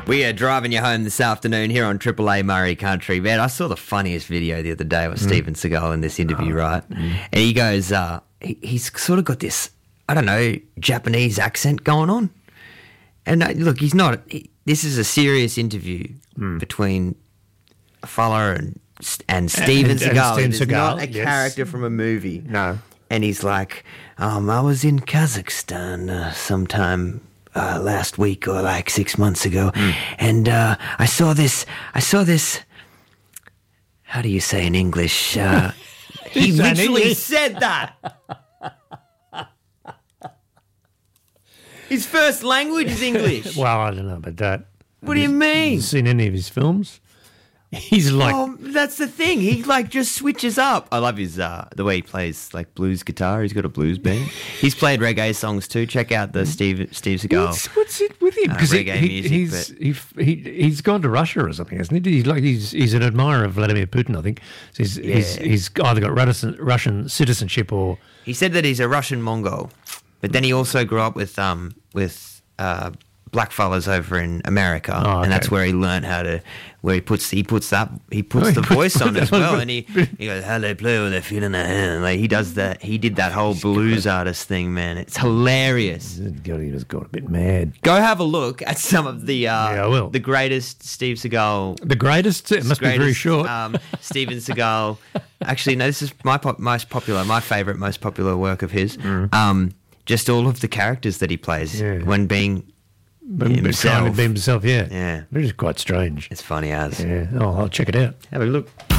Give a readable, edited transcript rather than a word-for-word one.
We are driving you home this afternoon here on Triple A Murray Country. Man, I saw the funniest video the other day with Steven Seagal in this interview, right? And he goes, he's sort of got this, I don't know, Japanese accent going on. And look, he's not, this is a serious interview between a fella and Steven Seagal. Steven It's Seagal, not a yes. character from a movie. No. And he's like, I was in Kazakhstan sometime last week or like 6 months ago, and I saw this. How do you say in English? He literally said that. His first language is English. Well, I don't know about that. What do you mean? Seen any of his films? He's like, Oh, that's the thing. He like just switches up. I love his the way he plays like blues guitar. He's got a blues band. He's played reggae songs too. Check out the Steve Seagal. what's it with him? Because reggae music, he's gone to Russia or something, hasn't he? He's an admirer of Vladimir Putin, I think. So he's either got Russian citizenship or He said that he's a Russian Mongol, but then he also grew up with black fellas over in America, and that's where he learned how to. Where he puts the voice on as well, and he goes, how they play with their feet in their hand. Like he does that. He did that whole blues artist thing, man. It's hilarious. he just got a bit mad. Go have a look at some of the I will. the greatest Steve Seagal. The greatest? It must be very short. Steven Seagal. Actually, no, this is my most popular work of his. Just all of the characters that he plays when being himself. Trying to be himself, Yeah. Which is quite strange. It's funny as. Yeah. Oh, I'll check it out. Have a look.